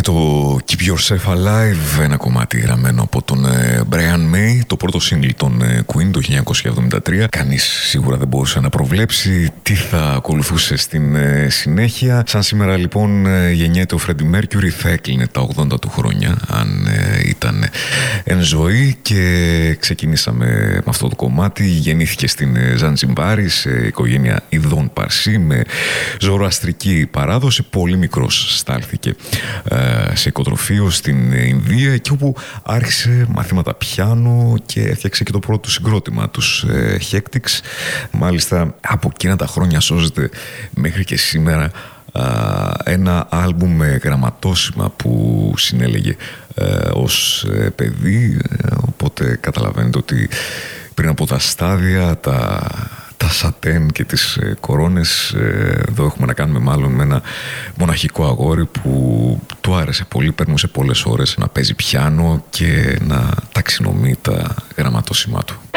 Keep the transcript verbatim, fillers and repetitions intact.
το Keep Yourself Alive, ένα κομμάτι γραμμένο από τον Brian May, το πρώτο single των Queen το χίλια εννιακόσια εβδομήντα τρία. Κανείς σίγουρα δεν μπορούσε να προβλέψει τι θα ακολουθούσε στην συνέχεια. Σαν σήμερα λοιπόν γεννιέται ο Freddie Mercury, θα έκλεινε τα ογδόντα του χρόνια αν ήταν εν ζωή, και ξεκινήσαμε με αυτό το κομμάτι. Γεννήθηκε στην Ζανζιμπάρη σε οικογένεια ειδών Παρσί με ζωροαστρική παράδοση. Πολύ μικρός στάλθηκε σε οικοτροφείο στην Ινδία, εκεί όπου άρχισε μαθήματα πιάνο και έφτιαξε και το πρώτο του συγκρότημα, τους Hectics. Μάλιστα από εκείνα τα χρόνια σώζεται μέχρι και σήμερα ένα άλμπουμ με γραμματόσημα που συνέλεγε ως παιδί, οπότε καταλαβαίνετε ότι πριν από τα στάδια, τα τα σατέν και τις ε, κορώνες, ε, εδώ έχουμε να κάνουμε μάλλον με ένα μοναχικό αγόρι που του άρεσε πολύ, περνούσε πολλές ώρες να παίζει πιάνο και να ταξινομεί τα γραμματόσημά του.